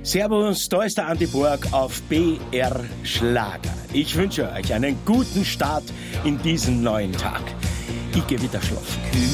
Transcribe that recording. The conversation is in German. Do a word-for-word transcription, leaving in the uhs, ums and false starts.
Servus, da ist der Andi Borg auf B R Schlager. Ich wünsche euch einen guten Start in diesen neuen Tag. Ich gehe wieder schlafen.